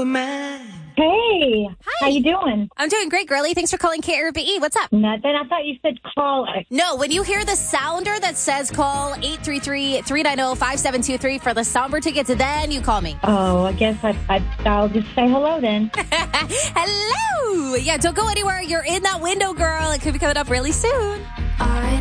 Hey, Hi. how you doing? I'm doing great, girlie. Thanks for calling KRBE. What's up? Nothing. I thought you said call us. No, when you hear the sounder that says call 833-390-5723 for the Soundbird tickets, then you call me. Oh, I guess I'll just say hello then. Hello. Yeah, don't go anywhere. You're in that window, girl. It could be coming up really soon.